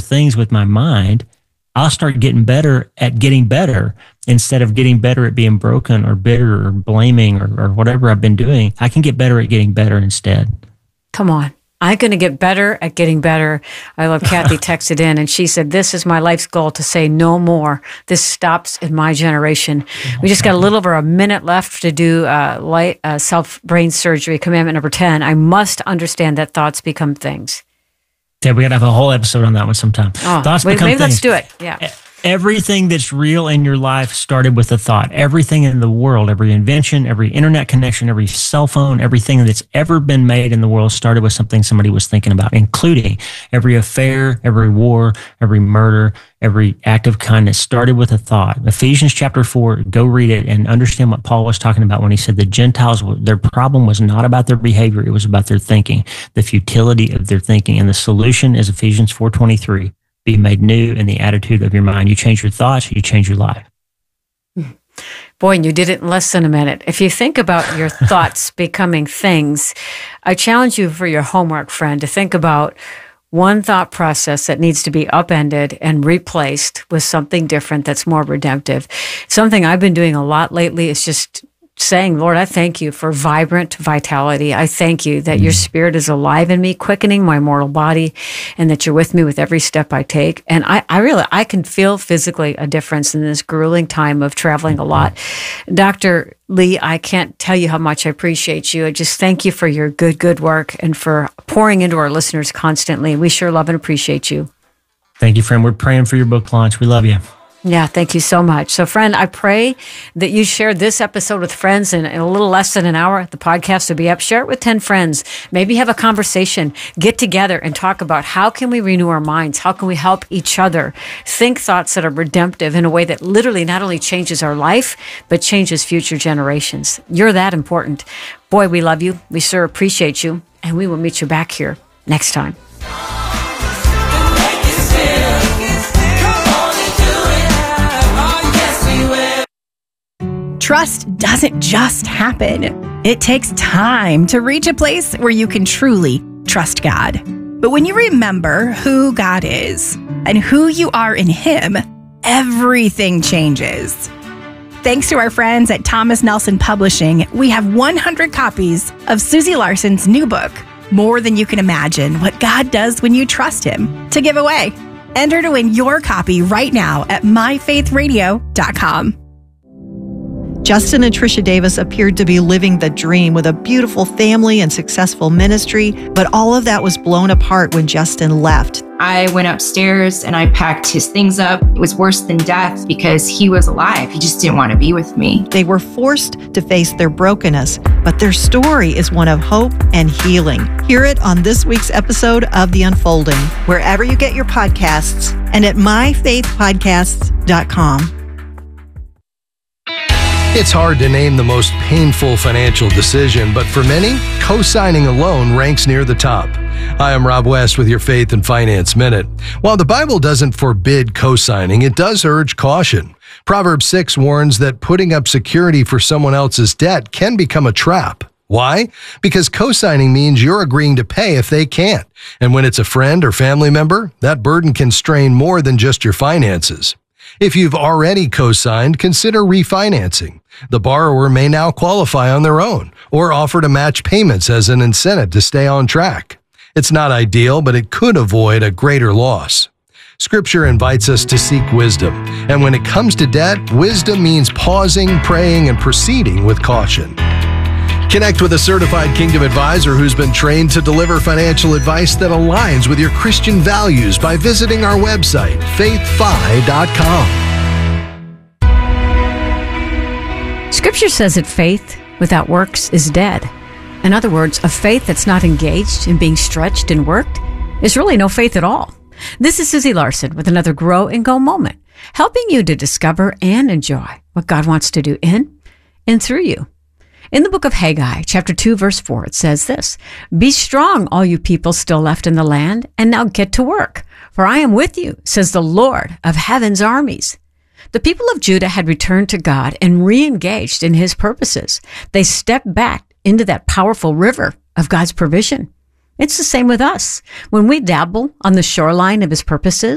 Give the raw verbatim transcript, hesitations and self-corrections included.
things with my mind, I'll start getting better at getting better instead of getting better at being broken or bitter or blaming or, or whatever I've been doing. I can get better at getting better instead. Come on. I'm going to get better at getting better. I love Kathy texted in and she said, this is my life's goal, to say no more. This stops in my generation. We just got a little over a minute left to do uh, light, uh, self-brain surgery, commandment number ten. I must understand that thoughts become things. Yeah, we got to have a whole episode on that one sometime. Oh, thoughts wait, become maybe things. Let's do it. Yeah. Everything that's real in your life started with a thought. Everything in the world, every invention, every internet connection, every cell phone, everything that's ever been made in the world started with something somebody was thinking about, including every affair, every war, every murder, every act of kindness started with a thought. Ephesians chapter four, go read it and understand what Paul was talking about when he said the Gentiles, their problem was not about their behavior, it was about their thinking, the futility of their thinking. And the solution is Ephesians four twenty-three. Be made new in the attitude of your mind. You change your thoughts, you change your life. Boy, and you did it in less than a minute. If you think about your thoughts becoming things, I challenge you for your homework, friend, to think about one thought process that needs to be upended and replaced with something different that's more redemptive. Something I've been doing a lot lately is just saying, Lord, I thank you for vibrant vitality. I thank you that your spirit is alive in me, quickening my mortal body, and that you're with me with every step I take. And I, I really, I can feel physically a difference in this grueling time of traveling a lot. Doctor Lee, I can't tell you how much I appreciate you. I just thank you for your good, good work and for pouring into our listeners constantly. We sure love and appreciate you. Thank you, friend. We're praying for your book launch. We love you. Yeah, thank you so much. So, friend, I pray that you shared this episode with friends in, in a little less than an hour. The podcast will be up. Share it with ten friends. Maybe have a conversation. Get together and talk about how can we renew our minds? How can we help each other think thoughts that are redemptive in a way that literally not only changes our life, but changes future generations. You're that important. Boy, we love you. We sure appreciate you. And we will meet you back here next time. Trust doesn't just happen. It takes time to reach a place where you can truly trust God. But when you remember who God is and who you are in Him, everything changes. Thanks to our friends at Thomas Nelson Publishing, we have one hundred copies of Susie Larson's new book, More Than You Can Imagine, What God Does When You Trust Him, to give away. Enter to win your copy right now at my faith radio dot com. Justin and Trisha Davis appeared to be living the dream with a beautiful family and successful ministry, but all of that was blown apart when Justin left. I went upstairs and I packed his things up. It was worse than death because he was alive. He just didn't want to be with me. They were forced to face their brokenness, but their story is one of hope and healing. Hear it on this week's episode of The Unfolding, wherever you get your podcasts and at my faith podcasts dot com. It's hard to name the most painful financial decision, but for many, co-signing a loan ranks near the top. Hi, I'm Rob West with your Faith and Finance Minute. While the Bible doesn't forbid co-signing, it does urge caution. Proverbs six warns that putting up security for someone else's debt can become a trap. Why? Because co-signing means you're agreeing to pay if they can't. And when it's a friend or family member, that burden can strain more than just your finances. If you've already co-signed, consider refinancing. The borrower may now qualify on their own or offer to match payments as an incentive to stay on track. It's not ideal, but it could avoid a greater loss. Scripture invites us to seek wisdom, and when it comes to debt, wisdom means pausing, praying, and proceeding with caution. Connect with a certified Kingdom advisor who's been trained to deliver financial advice that aligns with your Christian values by visiting our website, faith fi dot com. Scripture says that faith without works is dead. In other words, a faith that's not engaged in being stretched and worked is really no faith at all. This is Susie Larson with another Grow and Go moment, helping you to discover and enjoy what God wants to do in and through you. In the book of Haggai, chapter two, verse four, it says this, "Be strong, all you people still left in the land, and now get to work. For I am with you, says the Lord of heaven's armies." The people of Judah had returned to God and re-engaged in His purposes. They stepped back into that powerful river of God's provision. It's the same with us. When we dabble on the shoreline of His purposes,